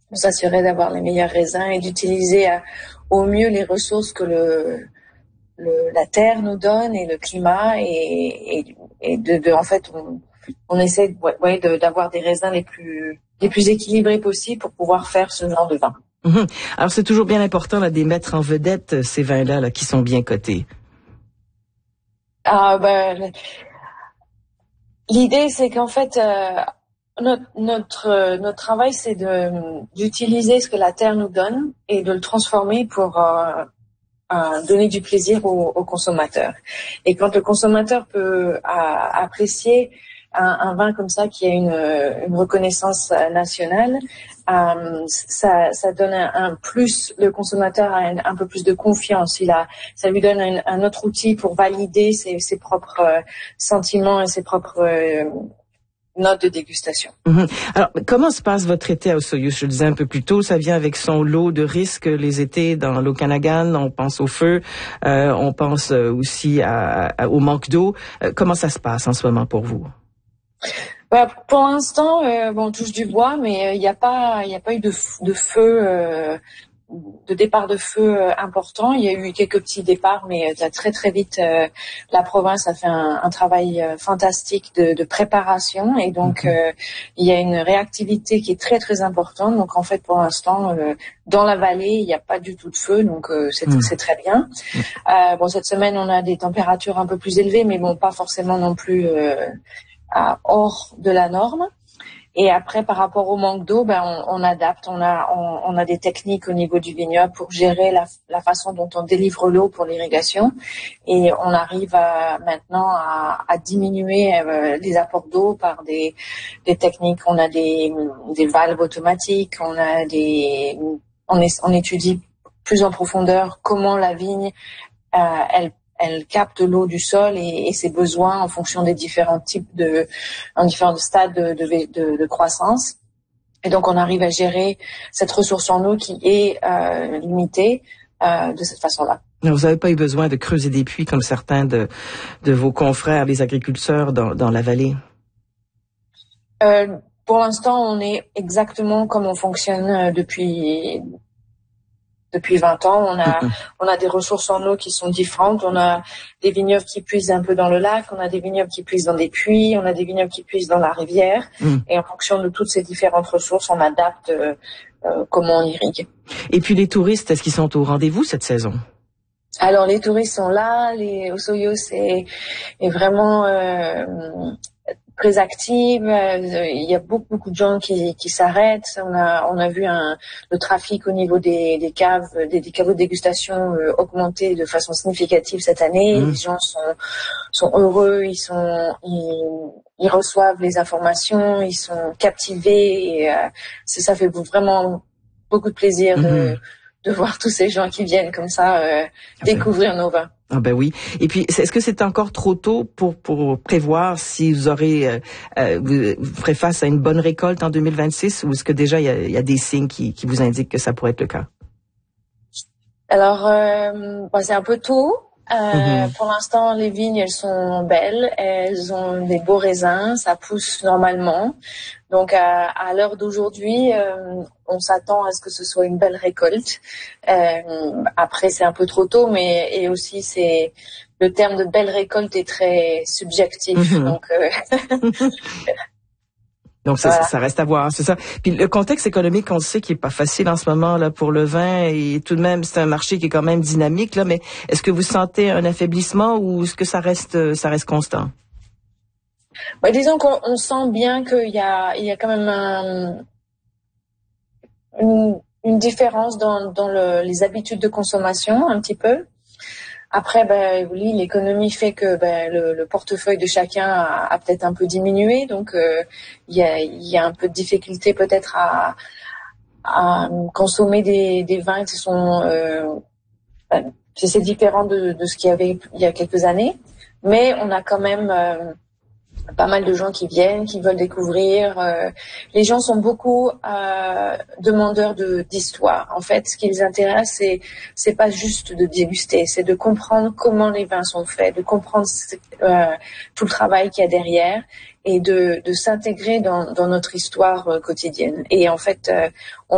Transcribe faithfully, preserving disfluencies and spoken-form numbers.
s'assurer d'avoir les meilleurs raisins et d'utiliser à, au mieux les ressources que le, le la terre nous donne et le climat et, et, et de, de en fait on, on essaie ouais, ouais, de, d'avoir des raisins les plus les plus équilibrés possibles pour pouvoir faire ce genre de vin. Mmh. Alors c'est toujours bien important là, de les mettre en vedette ces vins-là là, qui sont bien cotés. Ah ben l'idée c'est qu'en fait euh, Notre, notre, notre travail, c'est de, d'utiliser ce que la terre nous donne et de le transformer pour euh, euh, donner du plaisir aux, aux consommateurs. Et quand le consommateur peut euh, apprécier un, un vin comme ça qui a une, une reconnaissance nationale, euh, ça, ça donne un, un plus. Le consommateur a un, un peu plus de confiance. Il a, ça lui donne un, un autre outil pour valider ses, ses propres euh, sentiments et ses propres euh, note de dégustation. Mmh. Alors, comment se passe votre été à Osoyoos? Je le disais un peu plus tôt, ça vient avec son lot de risques les étés dans l'Okanagan. On pense au feu, euh, on pense aussi à, à, au manque d'eau. Euh, comment ça se passe en ce moment pour vous? Bah, pour l'instant, euh, bon, on touche du bois, mais il euh, n'y a pas, il y a pas eu de, f- de feu. Euh, de départ de feu euh, important. Il y a eu quelques petits départs, mais euh, très très vite, euh, la province a fait un, un travail euh, fantastique de, de préparation et donc euh, il y a une réactivité qui est très très importante. Donc en fait, pour l'instant, euh, dans la vallée, il n'y a pas du tout de feu, donc euh, c'est, mmh. c'est très bien. Euh, bon, cette semaine, on a des températures un peu plus élevées, mais bon, pas forcément non plus euh, à, hors de la norme. Et après, par rapport au manque d'eau, ben on, on adapte. On a on, on a des techniques au niveau du vignoble pour gérer la, la façon dont on délivre l'eau pour l'irrigation. Et on arrive à, maintenant à, à diminuer euh, les apports d'eau par des, des techniques. On a des, des valves automatiques. On a des on, est, on étudie plus en profondeur comment la vigne euh, elle elle capte l'eau du sol et, et ses besoins en fonction des différents types de, en différents stades de, de, de, de croissance. Et donc, on arrive à gérer cette ressource en eau qui est euh, limitée euh, de cette façon-là. Vous n'avez pas eu besoin de creuser des puits comme certains de, de vos confrères, les agriculteurs dans, dans la vallée? Euh, pour l'instant, on est exactement comme on fonctionne depuis... Depuis vingt ans, on a, mmh. on a des ressources en eau qui sont différentes. On a des vignobles qui puisent un peu dans le lac, on a des vignobles qui puisent dans des puits, on a des vignobles qui puisent dans la rivière. Mmh. Et en fonction de toutes ces différentes ressources, on adapte euh, euh, comment on irrigue. Et puis les touristes, est-ce qu'ils sont au rendez-vous cette saison? Alors les touristes sont là, les Osoyoos est, est vraiment euh, très active. Il y a beaucoup beaucoup de gens qui, qui s'arrêtent. On a on a vu un, le trafic au niveau des, des caves, des, des caveaux de dégustation euh, augmenter de façon significative cette année. Mmh. Les gens sont sont heureux, ils sont ils, ils reçoivent les informations, ils sont captivés. Et, euh, c'est, ça fait vraiment beaucoup de plaisir mmh. de de voir tous ces gens qui viennent comme ça euh, ah découvrir ben, nos vins. Ah ben oui. Et puis, est-ce que c'est encore trop tôt pour pour prévoir si vous aurez euh, euh, vous, vous ferez face à une bonne récolte en deux mille vingt-six ou est-ce que déjà il y a, il y a des signes qui, qui vous indiquent que ça pourrait être le cas? Alors, euh, bah, c'est un peu tôt. Euh, mm-hmm. Pour l'instant, les vignes, elles sont belles, elles ont des beaux raisins, ça pousse normalement. Donc, à, à l'heure d'aujourd'hui, euh, on s'attend à ce que ce soit une belle récolte. Euh, après, c'est un peu trop tôt, mais et aussi, c'est le terme de belle récolte est très subjectif. Mm-hmm. Donc, euh, Donc ça, voilà. ça reste à voir, c'est ça. Puis le contexte économique, on le sait, qui est pas facile en ce moment là pour le vin, et tout de même c'est un marché qui est quand même dynamique là. Mais est-ce que vous sentez un affaiblissement ou est-ce que ça reste, ça reste constant? Ouais, disons qu'on on sent bien qu'il y a, il y a quand même un, une, une différence dans, dans le, les habitudes de consommation un petit peu. Après, ben oui, l'économie fait que ben, le, le portefeuille de chacun a, a peut-être un peu diminué, donc euh, il y a, il y a un peu de difficulté peut-être à, à consommer des, des vins qui sont euh, ben, c'est différent de, de ce qu'il y avait il y a quelques années, mais on a quand même euh, pas mal de gens qui viennent, qui veulent découvrir. Euh, les gens sont beaucoup euh, demandeurs de d'histoire. En fait, ce qui les intéresse, c'est c'est pas juste de déguster, c'est de comprendre comment les vins sont faits, de comprendre euh, tout le travail qu'il y a derrière et de de s'intégrer dans dans notre histoire euh, quotidienne. Et en fait, euh, on